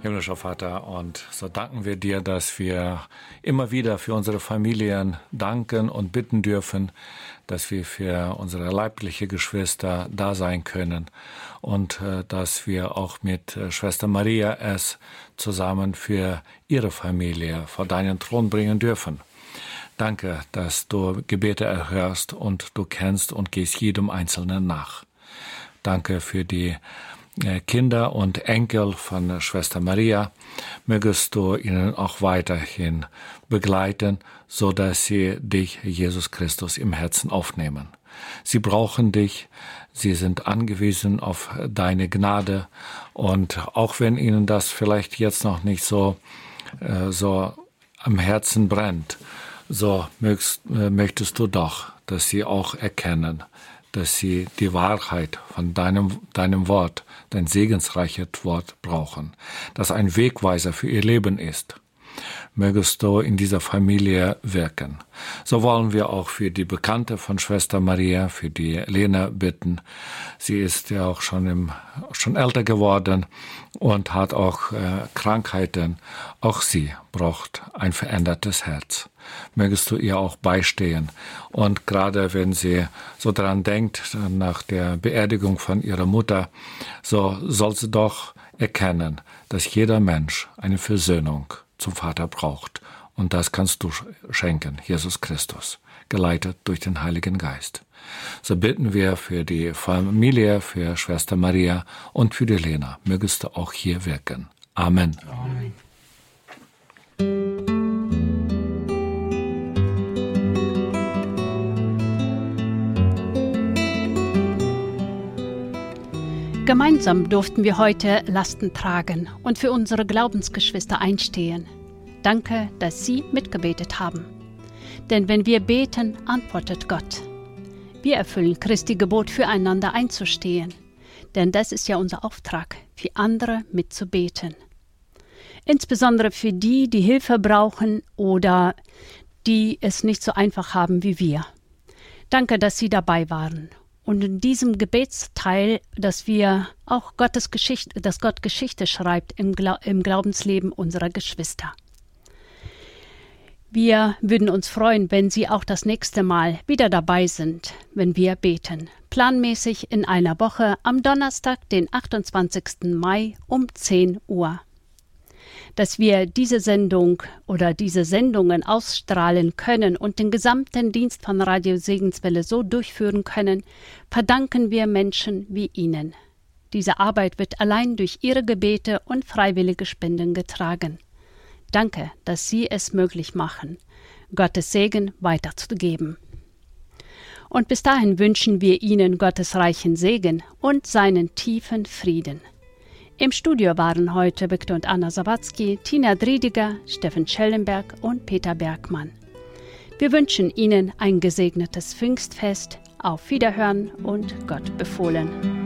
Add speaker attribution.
Speaker 1: Himmlischer Vater, und so danken wir dir, dass wir immer wieder für unsere Familien danken und bitten dürfen, dass wir für unsere leibliche Geschwister da sein können und dass wir auch mit Schwester Maria es zusammen für ihre Familie vor deinen Thron bringen dürfen. Danke, dass du Gebete erhörst und du kennst und gehst jedem Einzelnen nach. Danke für die Kinder und Enkel von Schwester Maria. Mögest du ihnen auch weiterhin begleiten, so dass sie dich, Jesus Christus, im Herzen aufnehmen. Sie brauchen dich, sie sind angewiesen auf deine Gnade, und auch wenn ihnen das vielleicht jetzt noch nicht so am Herzen brennt, so möchtest du doch, dass sie auch erkennen, dass sie die Wahrheit von deinem Wort, dein segensreiches Wort brauchen, das ein Wegweiser für ihr Leben ist. Mögest du in dieser Familie wirken. So wollen wir auch für die Bekannte von Schwester Maria, für die Lena, bitten. Sie ist ja auch schon älter geworden und hat auch Krankheiten. Auch sie braucht ein verändertes Herz. Mögest du ihr auch beistehen. Und gerade wenn sie so daran denkt, nach der Beerdigung von ihrer Mutter, so soll sie doch erkennen, dass jeder Mensch eine Versöhnung zum Vater braucht. Und das kannst du schenken, Jesus Christus, geleitet durch den Heiligen Geist. So bitten wir für die Familie, für Schwester Maria und für die Lena. Mögest du auch hier wirken. Amen. Amen.
Speaker 2: Gemeinsam durften wir heute Lasten tragen und für unsere Glaubensgeschwister einstehen. Danke, dass Sie mitgebetet haben. Denn wenn wir beten, antwortet Gott. Wir erfüllen Christi Gebot, füreinander einzustehen. Denn das ist ja unser Auftrag, für andere mitzubeten. Insbesondere für die, die Hilfe brauchen oder die es nicht so einfach haben wie wir. Danke, dass Sie dabei waren. Und in diesem Gebetsteil, dass wir auch dass Gott Geschichte schreibt im Glaubensleben unserer Geschwister. Wir würden uns freuen, wenn Sie auch das nächste Mal wieder dabei sind, wenn wir beten. Planmäßig in einer Woche am Donnerstag, den 28. Mai um 10 Uhr. Dass wir diese Sendung oder diese Sendungen ausstrahlen können und den gesamten Dienst von Radio Segenswelle so durchführen können, verdanken wir Menschen wie Ihnen. Diese Arbeit wird allein durch Ihre Gebete und freiwillige Spenden getragen. Danke, dass Sie es möglich machen, Gottes Segen weiterzugeben. Und bis dahin wünschen wir Ihnen Gottes reichen Segen und seinen tiefen Frieden. Im Studio waren heute Viktor und Anna Sawatzki, Tina Driediger, Steffen Schellenberg und Peter Bergmann. Wir wünschen Ihnen ein gesegnetes Pfingstfest. Auf Wiederhören und Gott befohlen.